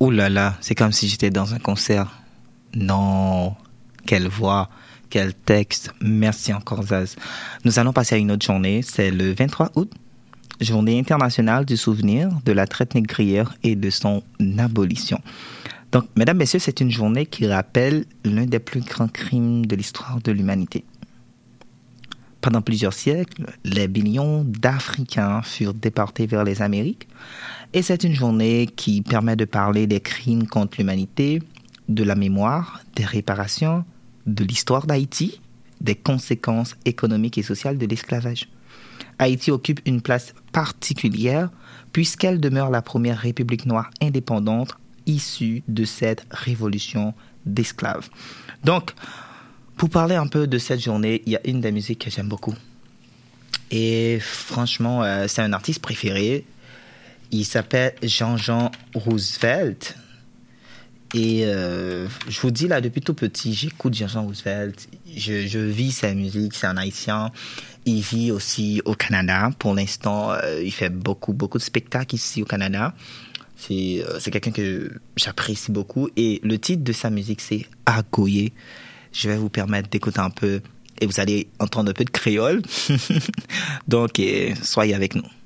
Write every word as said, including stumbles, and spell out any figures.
Ouh là là, c'est comme si j'étais dans un concert. Non, quelle voix, quel texte. Merci encore, Zaz. Nous allons passer à une autre journée. C'est le vingt-trois août, journée internationale du souvenir de la traite négrière et de son abolition. Donc, mesdames, messieurs, c'est une journée qui rappelle l'un des plus grands crimes de l'histoire de l'humanité. Pendant plusieurs siècles, les millions d'Africains furent déportés vers les Amériques. Et c'est une journée qui permet de parler des crimes contre l'humanité, de la mémoire, des réparations, de l'histoire d'Haïti, des conséquences économiques et sociales de l'esclavage. Haïti occupe une place particulière puisqu'elle demeure la première république noire indépendante issue de cette révolution d'esclaves. Donc, pour parler un peu de cette journée, il y a une des musiques que j'aime beaucoup. Et franchement, euh, c'est un artiste préféré. Il s'appelle Jean-Jean Roosevelt. Et euh, je vous dis là, depuis tout petit, j'écoute Jean-Jean Roosevelt. Je, je vis sa musique, c'est un Haïtien. Il vit aussi au Canada. Pour l'instant, euh, il fait beaucoup, beaucoup de spectacles ici au Canada. C'est, euh, c'est quelqu'un que j'apprécie beaucoup. Et le titre de sa musique, c'est Agoye. Je vais vous permettre d'écouter un peu et vous allez entendre un peu de créole. Donc, euh, soyez avec nous.